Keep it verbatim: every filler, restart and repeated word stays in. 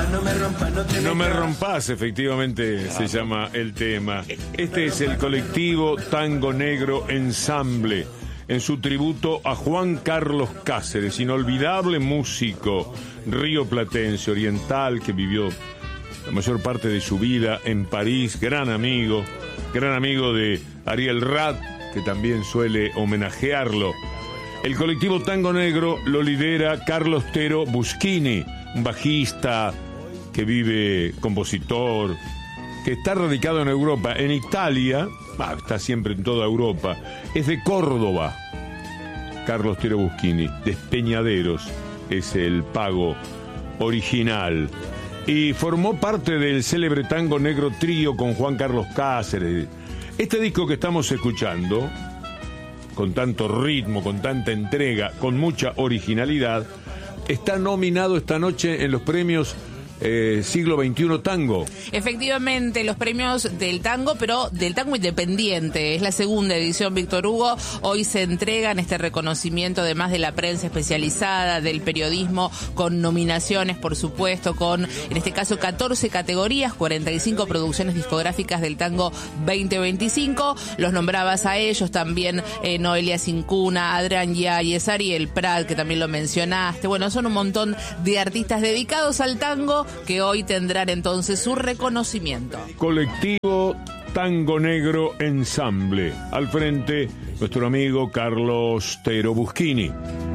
no me rompas, no te No me rompas, efectivamente claro. Se llama el tema. Este es el colectivo Tango Negro Ensamble, en su tributo a Juan Carlos Cáceres, inolvidable músico rioplatense oriental que vivió la mayor parte de su vida en París, gran amigo, gran amigo de Ariel Rat, que también suele homenajearlo. El colectivo Tango Negro lo lidera Carlos Tero Buschini, un bajista que vive, compositor, que está radicado en Europa, en Italia, ah, está siempre en toda Europa, es de Córdoba. Carlos Tero Buschini, Despeñaderos, es el pago original. Y formó parte del célebre Tango Negro Trío con Juan Carlos Cáceres. Este disco que estamos escuchando, con tanto ritmo, con tanta entrega, con mucha originalidad, está nominado esta noche en los premios Eh, siglo veintiuno Tango. Efectivamente, los premios del tango, pero del tango independiente. Es la segunda edición, Víctor Hugo. Hoy se entregan este reconocimiento, además de la prensa especializada, del periodismo, con nominaciones, por supuesto, con, en este caso, catorce categorías, cuarenta y cinco producciones discográficas del tango veinte veinticinco. Los nombrabas a ellos también, eh, Noelia Cincuna, Adrián Yáñez, Ariel Prat, que también lo mencionaste. Bueno, son un montón de artistas dedicados al tango que hoy tendrán entonces su reconocimiento. Colectivo Tango Negro Ensamble. Al frente, nuestro amigo Carlos Tero Buschini.